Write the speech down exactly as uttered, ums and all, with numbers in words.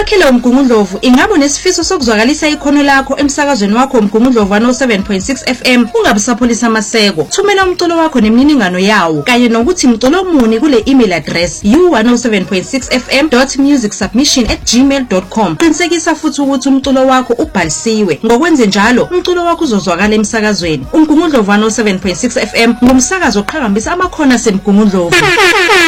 Usakhile uMgungundlovu, ingabe unesifiso sokuzwakalisa ikhono lakho emsakazweni wakho uMgungundlovu one oh seven point six F M? Ungabe usapholisa amaseko. Thumela umculo wakho nemininingano yawo kanye nokuthi mculo muni kule email address u one oh seven point six f m dot music submission at gmail dot com. Qinisekisa futhi ukuthi umculo wakho ubhalisiwe. Ngokwenze njalo, umculo wakho uzozwakala emsakazweni. uMgungundlovu one oh seven point six F M ngumsakazo oqhakambisa amakhono aseMgungundlovu.